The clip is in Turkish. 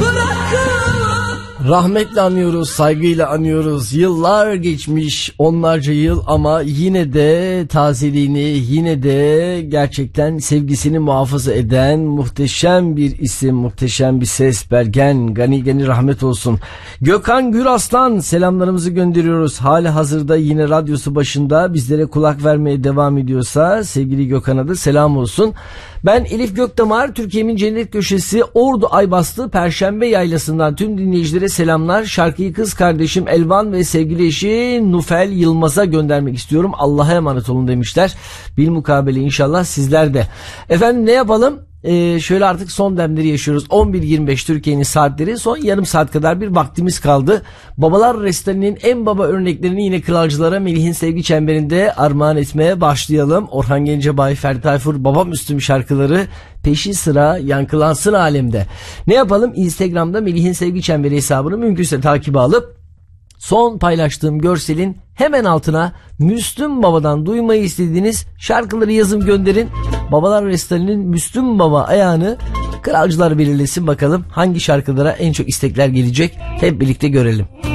Rahmetle anıyoruz, saygıyla anıyoruz. Yıllar geçmiş, onlarca yıl ama yine de tazeliğini, yine de gerçekten sevgisini muhafaza eden muhteşem bir isim, muhteşem bir ses. Bergen, gani rahmet olsun. Gökhan Güraslan, selamlarımızı gönderiyoruz. Hali hazırda yine radyosu başında bizlere kulak vermeye devam ediyorsa sevgili Gökhan'a da selam olsun. Ben Elif Gökdamar, Türkiye'min cennet köşesi Ordu Aybastı Perşembe Yaylası'ndan tüm dinleyicilere selamlar. Şarkıyı kız kardeşim Elvan ve sevgili eşi Nufel Yılmaz'a göndermek istiyorum. Allah'a emanet olun demişler. Bilmukabele inşallah sizler de. Efendim ne yapalım? Şöyle artık son demleri yaşıyoruz. 11.25 Türkiye'nin saatleri, son yarım saat kadar bir vaktimiz kaldı. Babalar Restani'nin en baba örneklerini yine kralcılara Melih'in sevgi çemberinde armağan etmeye başlayalım. Orhan Gencebay, Ferdi Tayfur, Babam Üstüm şarkıları peşi sıra yankılansın alemde. Ne yapalım? Instagram'da Melih'in sevgi çemberi hesabını mümkünse takibe alıp son paylaştığım görselin hemen altına Müslüm Baba'dan duymayı istediğiniz şarkıları yazın, gönderin. Babalar Restani'nin Müslüm Baba ayağını kralcılar belirlesin, bakalım hangi şarkılara en çok istekler gelecek, hep birlikte görelim.